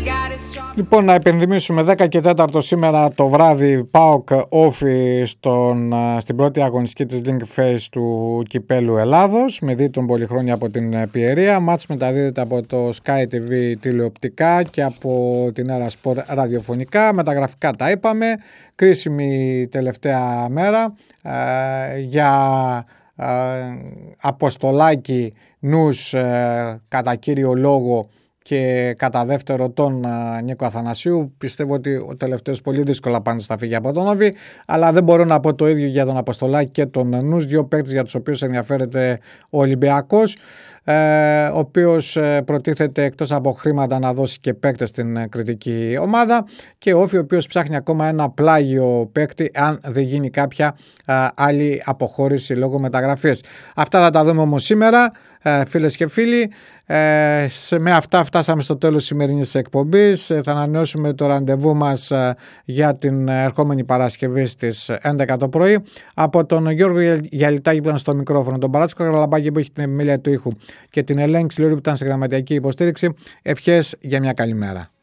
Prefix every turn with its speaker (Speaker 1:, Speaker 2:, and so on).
Speaker 1: Λοιπόν, να επενδυμίσουμε 10 και 4 σήμερα το βράδυ ΠΑΟΚ Όφη στην πρώτη αγωνιστική της Link Phase του Κυπέλλου Ελλάδος με δίτον πολυχρόνια από την Πιερία. Μάτς μεταδίδεται από το Sky TV τηλεοπτικά και από την Era Sport ραδιοφωνικά. Με τα γραφικά τα είπαμε. Κρίσιμη τελευταία μέρα για Αποστολάκη Νους κατά κύριο λόγο και κατά δεύτερο τον Νίκο Αθανασίου. Πιστεύω ότι ο τελευταίος πολύ δύσκολα πάντως θα φύγει από τον Όφη, αλλά δεν μπορώ να πω το ίδιο για τον Αποστολάκη και τον Νους, δύο παίκτες για τους οποίους ενδιαφέρεται ο Ολυμπιακός, ο οποίος προτίθεται εκτός από χρήματα να δώσει και παίκτες στην κριτική ομάδα, και ο Όφη ο οποίος ψάχνει ακόμα ένα πλάγιο παίκτη αν δεν γίνει κάποια άλλη αποχώρηση λόγω μεταγραφής. Αυτά θα τα δούμε όμως σήμερα, φίλες και φίλοι. Με αυτά φτάσαμε στο τέλος της σημερινής εκπομπής. Θα ανανεώσουμε το ραντεβού μας για την ερχόμενη Παρασκευή στις 11 το πρωί. Από τον Γιώργο Γιαλιτάκη που ήταν στο μικρόφωνο, τον Παράτσικο Καραλαμπάκη που έχει την επιμέλεια του ήχου και την Ελένη Ξυλιούρη που ήταν στη γραμματιακή υποστήριξη, ευχές για μια καλή μέρα.